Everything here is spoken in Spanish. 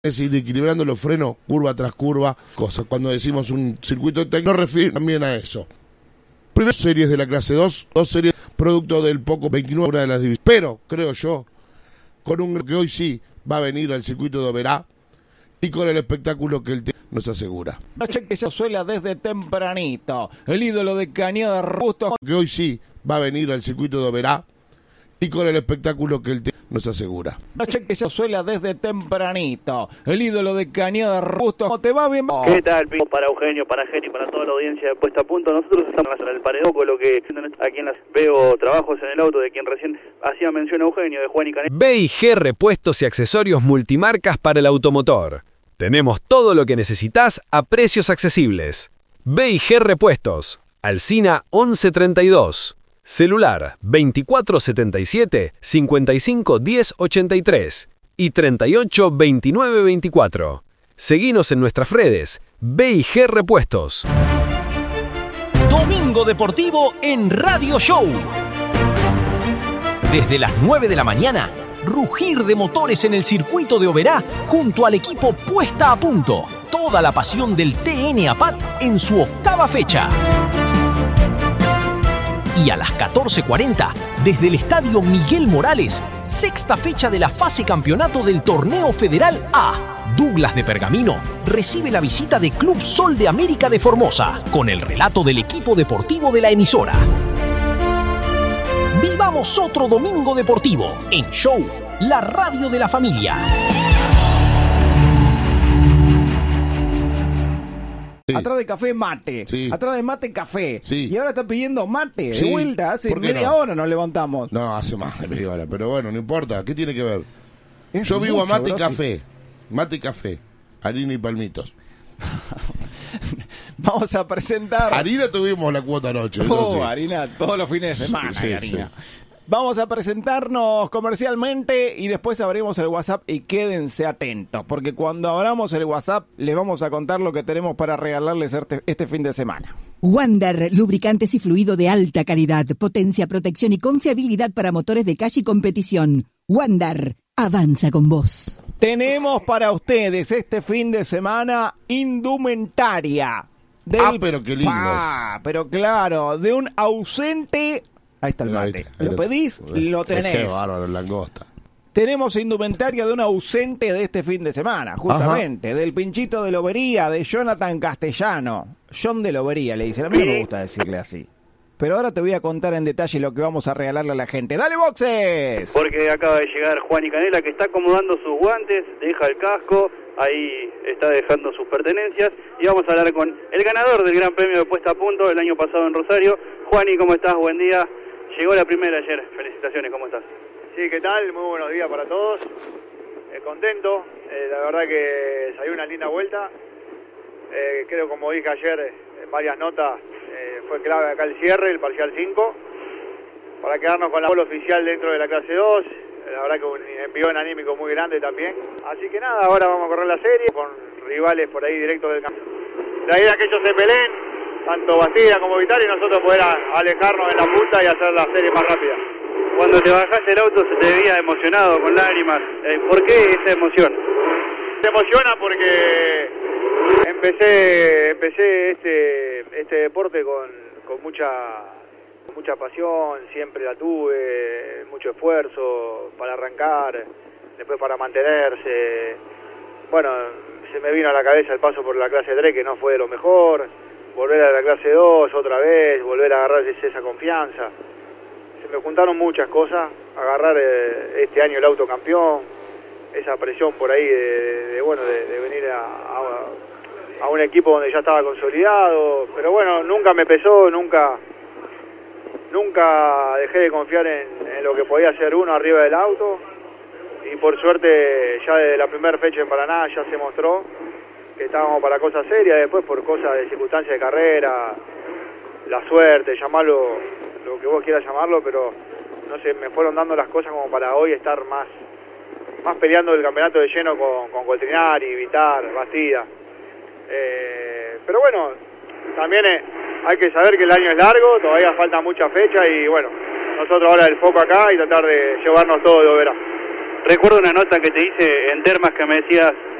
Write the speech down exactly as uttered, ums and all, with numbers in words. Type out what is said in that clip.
Es ir equilibrando los frenos, curva tras curva, cosas. Cuando decimos un circuito técnico, nos refiere también a eso. Primero, series de la clase dos, dos series producto del poco veintinueve de las divisiones. Pero, creo yo, con un que hoy sí va a venir al circuito de Oberá y con el espectáculo que el te nos asegura. Noche que ya suela desde tempranito. El ídolo de Cañada Robusto. Que hoy sí va a venir al circuito de Oberá y con el espectáculo que el te nos asegura. Noche que ya suela desde tempranito. El ídolo de Cañada Robusto. ¿Cómo te va? Bien. ¿Qué tal? Para Eugenio, para Jenny, para toda la audiencia de Puesta a Punto. Nosotros estamos en el paredón, con lo que aquí en las veo trabajos en el auto de quien recién hacía mención a Eugenio, de Juan y Canela. B y G Repuestos y Accesorios Multimarcas para el automotor. Tenemos todo lo que necesitas a precios accesibles. B y G Repuestos. Alsina once treinta y dos. Celular veinticuatro setenta y siete, cincuenta y cinco diez ochenta y tres y treinta y ocho veintinueve veinticuatro. Seguinos en nuestras redes B y G Repuestos. Domingo Deportivo en Radio Show. Desde las nueve de la mañana, rugir de motores en el circuito de Oberá junto al equipo Puesta a Punto. Toda la pasión del T N A P A T en su octava fecha. Y a las catorce cuarenta, desde el Estadio Miguel Morales, sexta fecha de la fase campeonato del Torneo Federal A. Douglas de Pergamino recibe la visita de Club Sol de América de Formosa, con el relato del equipo deportivo de la emisora. Vivamos otro domingo deportivo en Show, la radio de la familia. Sí. Atrás de café, mate. Sí. Atrás de mate, café. Sí. Y ahora está pidiendo mate de sí. vuelta. Hace media no? hora nos levantamos. No, hace más de media hora. Pero bueno, no importa. ¿Qué tiene que ver? Es Yo vivo mucho, a mate y café. Sí. Mate y café. Harina y palmitos. Vamos a presentar... Harina tuvimos la cuota anoche. Oh, sí. Harina todos los fines de semana. Sí, sí, harina. Sí. Vamos a presentarnos comercialmente y después abrimos el WhatsApp y quédense atentos, porque cuando abramos el WhatsApp les vamos a contar lo que tenemos para regalarles este, este fin de semana. Wander, lubricantes y fluido de alta calidad, potencia, protección y confiabilidad para motores de calle y competición. Wander, avanza con vos. Tenemos para ustedes este fin de semana indumentaria. Del... Ah, pero qué lindo. Ah, pero claro, de un ausente... Ahí está el mate. Ahí, ahí lo pedís, ahí lo tenés. Qué bárbaro, langosta. Tenemos indumentaria de un ausente de este fin de semana, justamente. Ajá. Del Pinchito de Lobería, de Jonathan Castellano. John de Lobería, le dicen. A mí no me gusta decirle así. Pero ahora te voy a contar en detalle lo que vamos a regalarle a la gente. ¡Dale, boxes! Porque acaba de llegar Juan y Canela, que está acomodando sus guantes, deja el casco, ahí está dejando sus pertenencias. Y vamos a hablar con el ganador del Gran Premio de Puesta a Punto el año pasado en Rosario. Juani, ¿cómo estás? Buen día. Llegó la primera ayer. Felicitaciones, ¿cómo estás? Sí, ¿qué tal? Muy buenos días para todos. Eh, contento. Eh, la verdad que salió una linda vuelta. Eh, creo, como dije ayer en varias notas, eh, fue clave acá el cierre, el parcial cinco, para quedarnos con la bola oficial dentro de la clase dos. Eh, la verdad que un envión anímico muy grande también. Así que nada, ahora vamos a correr la serie con rivales por ahí directos del campo. La idea es que ellos se peleen, tanto Bastida como Vital, y nosotros poder a, alejarnos en la punta y hacer la serie más rápida. Cuando te bajaste del auto se te veía emocionado, con lágrimas. Eh, ¿Por qué esa emoción? Se emociona porque empecé empecé este este deporte con, con mucha con mucha pasión, siempre la tuve, mucho esfuerzo para arrancar, después para mantenerse. Bueno, se me vino a la cabeza el paso por la clase tres, que no fue de lo mejor. Volver a la clase dos otra vez, volver a agarrar esa confianza. Se me juntaron muchas cosas, agarrar eh, este año el auto campeón, esa presión por ahí de, de, de bueno, de, de venir a, a, a un equipo donde ya estaba consolidado, pero bueno, nunca me pesó, nunca nunca dejé de confiar en, en lo que podía hacer uno arriba del auto, y por suerte ya desde la primera fecha en Paraná ya se mostró que estábamos para cosas serias. Después por cosas de circunstancias de carrera, la suerte, llamarlo lo que vos quieras llamarlo, pero no sé, me fueron dando las cosas como para hoy estar más más peleando el campeonato de lleno con, con Coltrinari, Vitar, Bastida. Eh, pero bueno, también eh, hay que saber que el año es largo, todavía falta mucha fecha, y bueno, nosotros ahora el foco acá y tratar de llevarnos todo de Oberá. Recuerdo una nota que te hice en Termas que me decías,